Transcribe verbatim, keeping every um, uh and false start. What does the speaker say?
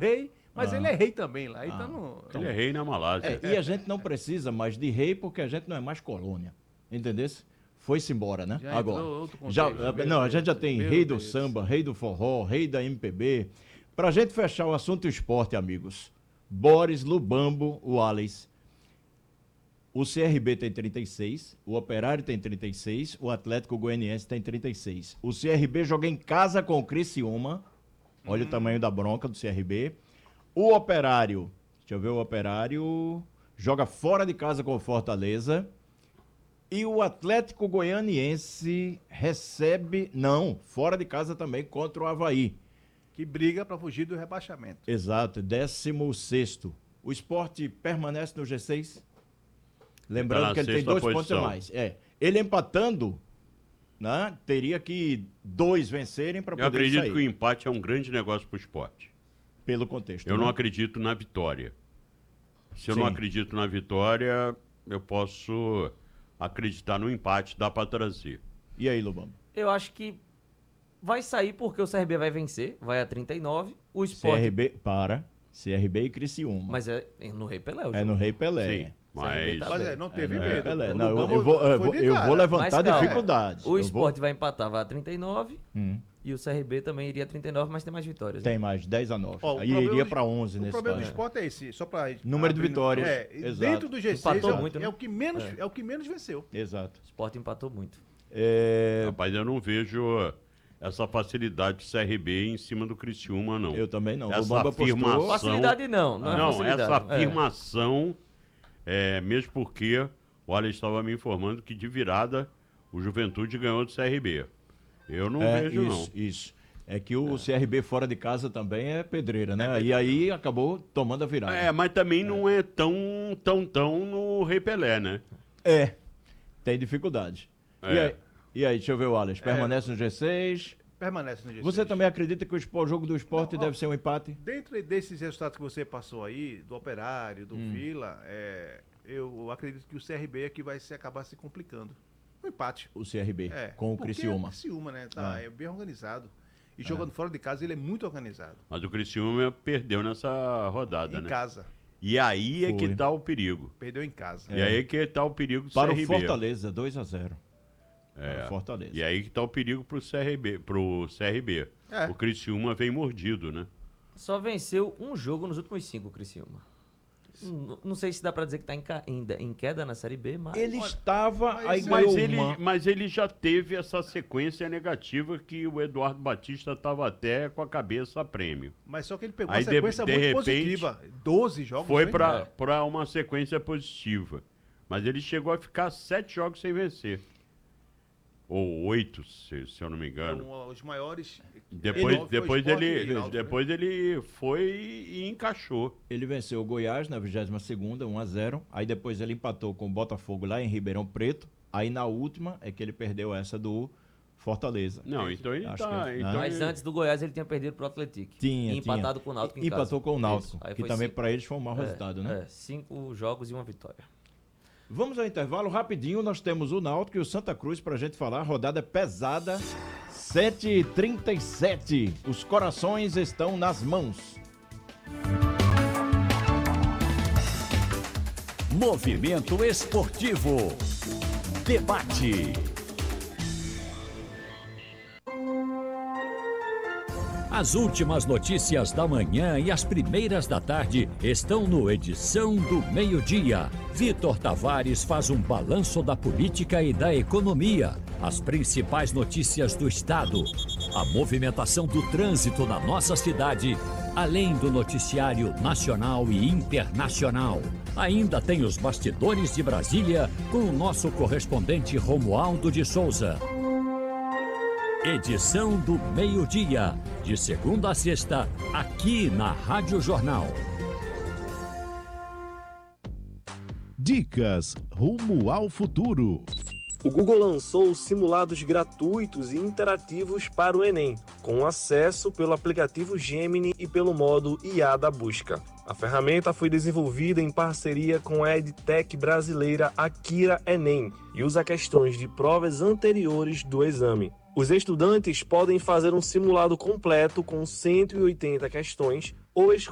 rei, mas Ah. ele é rei também lá. Ah. Então, não... Ele é rei na Malásia. É, e a gente não precisa mais de rei porque a gente não é mais colônia. Entendesse? Foi-se embora, né? Já Agora. entrou outro contexto, Já, meu não, a Deus, gente já tem meu rei do Deus. samba, rei do forró, rei da M P B. Pra gente fechar o assunto esporte, amigos. Boris, Lubambo, o Wallace. O C R B tem trinta e seis, o Operário tem trinta e seis, o Atlético Goianiense tem trinta e seis. O C R B joga em casa com o Criciúma. Olha hum. o tamanho da bronca do C R B. O Operário, deixa eu ver, o Operário joga fora de casa com o Fortaleza. E o Atlético Goianiense recebe, não, fora de casa também contra o Avaí. Que briga para fugir do rebaixamento. Exato, décimo sexto. O Sport permanece no G seis? Lembrando tá que ele tem dois posição. pontos a mais. É, ele empatando, né, teria que dois vencerem para poder Eu acredito sair. que o empate é um grande negócio para o esporte. Pelo contexto. Eu né? não acredito na vitória. Se eu Sim. não acredito na vitória, eu posso acreditar no empate, dá para trazer. E aí, Lobão? Eu acho que vai sair porque o C R B vai vencer, vai a trinta e nove. O Sport... C R B, para, C R B e Criciúma. Mas é no Rei Pelé. O é jogo. no Rei Pelé. Sim, mas... Tá Mas bem. é, não teve É no medo. Rei Pelé. O Não, eu, Lubambo eu vou, eu, foi vou, de eu cara. vou levantar Mas, calma, dificuldades. O Eu Sport vou... vai empatar, vai a trinta e nove. Hum. E o C R B também iria a trinta e nove, mas tem mais vitórias. né? Tem mais, dez a nove. Ó, o Aí problema iria do- para onze O nesse problema do caso. esporte é esse, só para Número de vitórias. É, Exato. dentro do G seis Empatou é, o- muito, né? é o que menos, É. é. o que menos venceu. Exato. O Sport empatou muito. É, Rapaz, eu não vejo essa facilidade do C R B em cima do Criciúma, não. eu também não. O Essa Lubambo apostou... afirmação- Facilidade não, não é Não, facilidade. essa É. afirmação, é, mesmo porque o Alex estava me informando que de virada o Juventude ganhou do C R B. Eu não É, vejo, isso, não. isso. É que o C R B fora de casa também é pedreira, né? E aí acabou tomando a virada. É, mas também não é tão, tão, tão no Rei Pelé, né? É, tem dificuldade. E, É. aí, e aí, deixa eu ver o Alex. Permanece no G seis. Permanece no G seis. Você também acredita que o espo- jogo do esporte Não, ó, deve ser um empate? Dentro desses resultados que você passou aí, do Operário, do Vila, é, eu acredito que o C R B é que vai se acabar se complicando. Um empate. O C R B, É, com o porque Criciúma. É o Criciúma, né? Tá, Ah. é bem organizado. E jogando fora de casa, ele é muito organizado. Mas o Criciúma perdeu nessa rodada, em né? casa. E aí é Foi. que tá o perigo. Perdeu em casa. E aí é que tá o perigo do Para C R B. o Fortaleza, dois a zero. É. Para o Fortaleza. E aí que tá o perigo pro C R B. Pro C R B. É. O Criciúma vem mordido, né? Só venceu um jogo nos últimos cinco, o Criciúma. N- Não sei se dá pra dizer que tá em, ca- ainda em queda na Série B, mas... Ele estava, mas aí isso- ganhou Mas ele, uma. mas ele já teve essa sequência negativa que o Eduardo Batista estava até com a cabeça a prêmio. Mas só que ele pegou Aí, uma de- sequência de muito repente, positiva. doze jogos. Foi né? para para uma sequência positiva. Mas ele chegou a ficar sete jogos sem vencer. Ou oito, se, se eu não me É engano. um, os maiores. Depois, Foi depois, Sport e ele, Náutico, né? depois ele foi e encaixou. Ele venceu o Goiás na vigésima segunda, um a zero. Aí depois ele empatou com o Botafogo lá em Ribeirão Preto. Aí na última é que ele perdeu essa do Fortaleza. Não, então ele Acho tá. que é- então Mas ele- antes do Goiás ele tinha perdido pro Atlético. Tinha, E empatado tinha. com o Náutico E em casa. empatou com o Náutico, Isso. Aí que foi também cinco- para eles foi um mau é, resultado, né? É, cinco jogos e uma vitória. Vamos ao intervalo rapidinho, nós temos o Náutico e o Santa Cruz pra gente falar, rodada pesada, sete e trinta e sete, os corações estão nas mãos. Movimento Esportivo. Debate. As últimas notícias da manhã e as primeiras da tarde estão no Edição do Meio-Dia. Vitor Tavares faz um balanço da política e da economia, as principais notícias do estado, a movimentação do trânsito na nossa cidade, além do noticiário nacional e internacional. Ainda tem os bastidores de Brasília com o nosso correspondente Romualdo de Souza. Edição do Meio-Dia, de segunda a sexta, aqui na Rádio Jornal. Dicas rumo ao futuro. O Google lançou simulados gratuitos e interativos para o Enem, com acesso pelo aplicativo Gemini e pelo modo I A da busca. A ferramenta foi desenvolvida em parceria com a EdTech brasileira Akira Enem e usa questões de provas anteriores do exame. Os estudantes podem fazer um simulado completo com cento e oitenta questões ou escolher